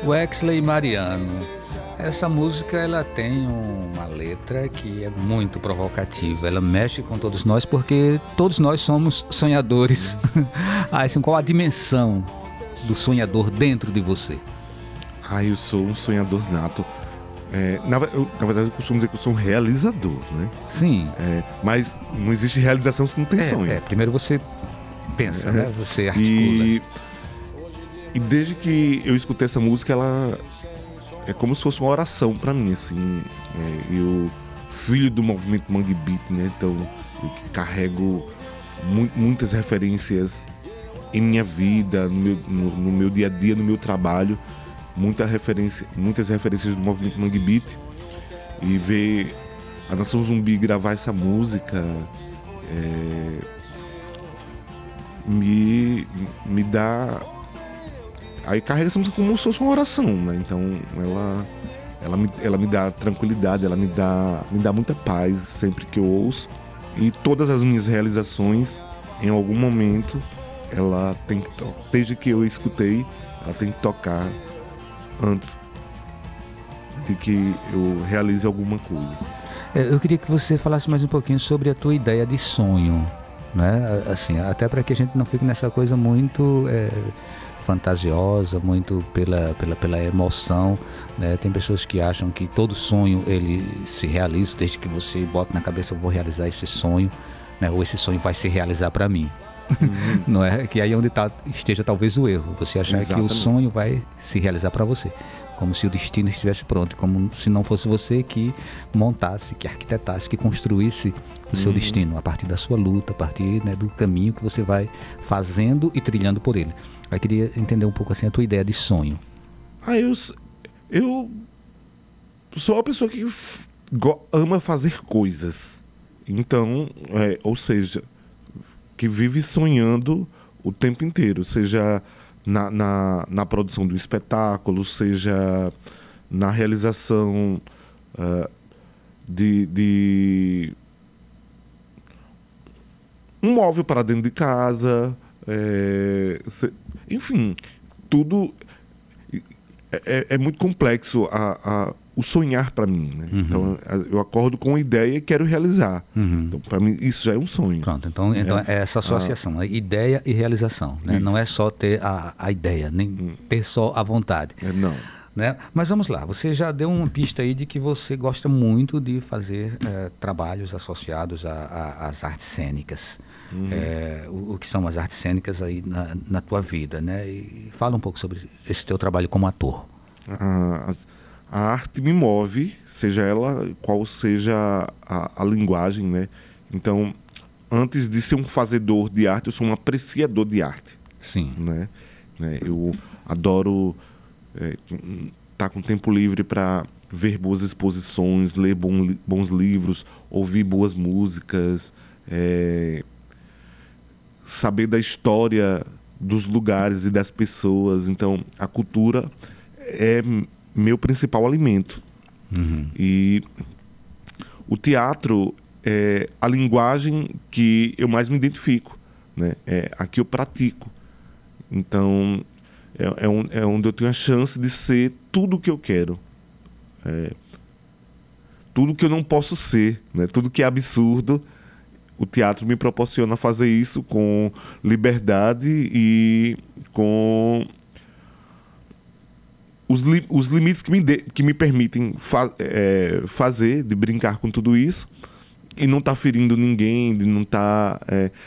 Wexley Mariano. Essa música ela tem uma letra que é muito provocativa. Ela mexe com todos nós porque todos nós somos sonhadores. Assim, qual a dimensão do sonhador dentro de você? Eu sou um sonhador nato. Na verdade, eu costumo dizer que eu sou um realizador, né? Sim. Mas não existe realização se não tem sonho. Primeiro você pensa, né? Você articula. E desde que eu escutei essa música, ela é como se fosse uma oração pra mim, assim. Eu, filho do movimento Mangue Beat, né? Então, eu carrego muitas referências em minha vida, no meu dia a dia, no meu trabalho. Muitas referências do movimento Mangue Beat. E ver a Nação Zumbi gravar essa música me dá... Aí carrega essa música como se fosse uma oração, né? Então ela me dá tranquilidade, ela me dá muita paz sempre que eu ouço. E todas as minhas realizações, em algum momento, ela tem que desde que eu escutei, ela tem que tocar antes de que eu realize alguma coisa. Eu queria que você falasse mais um pouquinho sobre a tua ideia de sonho, né? Assim, até para que a gente não fique nessa coisa muito fantasiosa, muito pela emoção, né? Tem pessoas que acham que todo sonho ele se realiza desde que você bota na cabeça, eu vou realizar esse sonho, né? Ou esse sonho vai se realizar para mim. Não é? Que aí é onde esteja talvez o erro, você achar Exatamente. Que o sonho vai se realizar para você, como se o destino estivesse pronto, como se não fosse você que montasse, que arquitetasse, que construísse o seu destino a partir da sua luta, a partir, né, do caminho que você vai fazendo e trilhando por ele. Eu queria entender um pouco assim a tua ideia de sonho. Eu sou uma pessoa que ama fazer coisas, então, ou seja, que vive sonhando o tempo inteiro, seja na produção de um espetáculo, seja na realização de um móvel para dentro de casa, enfim, tudo é muito complexo o sonhar para mim, né? Então eu acordo com uma ideia e quero realizar. Então para mim isso já é um sonho. Pronto, então é essa associação, a ideia e realização, né? Não é só ter a ideia, nem ter só a vontade. Não. Né? Mas vamos lá, você já deu uma pista aí de que você gosta muito de fazer trabalhos associados às artes cênicas. O que são as artes cênicas aí na tua vida, né? E fala um pouco sobre esse teu trabalho como ator. A arte me move, seja ela qual seja a linguagem, né? Então, antes de ser um fazedor de arte, eu sou um apreciador de arte. Sim. Né? Eu adoro estar com tempo livre para ver boas exposições, ler bons livros, ouvir boas músicas, saber da história dos lugares e das pessoas. Então, a cultura é meu principal alimento. E o teatro é a linguagem que eu mais me identifico, né? É a que eu pratico. Então é onde eu tenho a chance de ser tudo o que eu quero, tudo que eu não posso ser, né? Tudo que é absurdo, o teatro me proporciona fazer isso com liberdade e com os limites que me permitem fazer, de brincar com tudo isso e não estar ferindo ninguém, de não estar